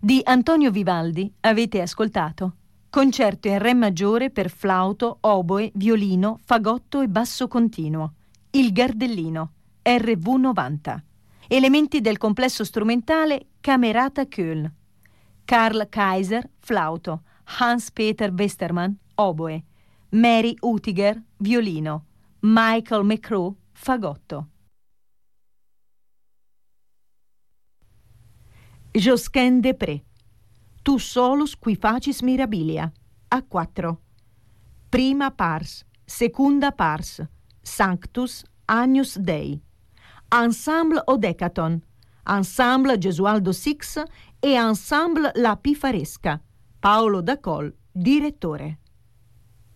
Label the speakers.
Speaker 1: Di Antonio Vivaldi avete ascoltato Concerto in Re maggiore per flauto, oboe, violino, fagotto e basso continuo. Il Gardellino, RV 90. Elementi del complesso strumentale Camerata Köln. Karl Kaiser, flauto. Hans-Peter Westermann, oboe. Mary Utiger, violino. Michael McCrew, fagotto. Josquin Desprez. Tu solus qui facis mirabilia. A4. Prima pars, secunda pars. Sanctus Agnus Dei. Ensemble Odecaton. Ensemble Gesualdo Six e Ensemble La Pifaresca. Paolo Dacol, direttore.